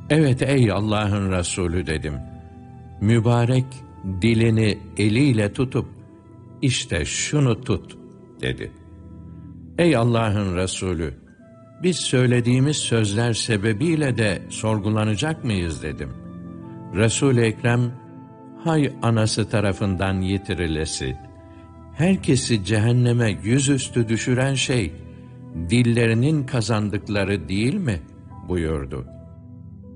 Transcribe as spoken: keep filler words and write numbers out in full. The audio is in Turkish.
Evet ey Allah'ın Resulü dedim. Mübarek dilini eliyle tutup, işte şunu tut dedi. Ey Allah'ın Resulü, biz söylediğimiz sözler sebebiyle de sorgulanacak mıyız dedim. Resul-i Ekrem, hay anası tarafından yitirilesi, herkesi cehenneme yüzüstü düşüren şey, dillerinin kazandıkları değil mi buyurdu.